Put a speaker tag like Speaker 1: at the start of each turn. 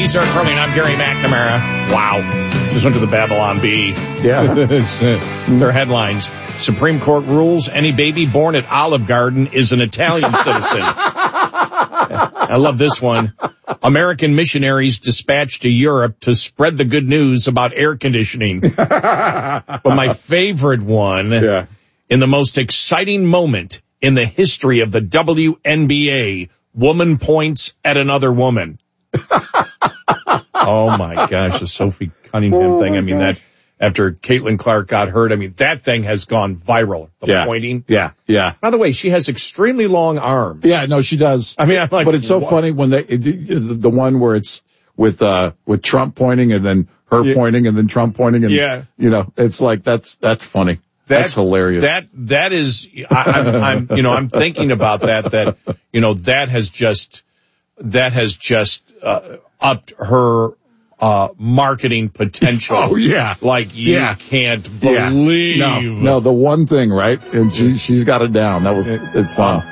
Speaker 1: These are coming. I'm Gary McNamara. Wow. Just went to the Babylon Bee.
Speaker 2: Yeah.
Speaker 1: Their headlines. Supreme Court rules any baby born at Olive Garden is an Italian citizen. I love this one. American missionaries dispatched to Europe to spread the good news about air conditioning. But my favorite one, in the most exciting moment in the history of the WNBA, woman points at another woman. Oh, my gosh, the Sophie Cunningham thing. I mean, that after Caitlin Clark got hurt, I mean, that thing has gone viral, the pointing.
Speaker 2: Yeah.
Speaker 1: By the way, she has extremely long arms.
Speaker 2: Yeah, no, she does.
Speaker 1: I mean, I'm like,
Speaker 2: but it's so funny when the one where it's with Trump pointing and then her pointing and then Trump pointing. And, you know, it's like, that's funny. That's hilarious.
Speaker 1: That is, I'm thinking about that, you know, that has just upped her marketing potential.
Speaker 2: Oh, yeah.
Speaker 1: Like you can't believe.
Speaker 2: No, the one thing, right? And she's got it down. It's fun.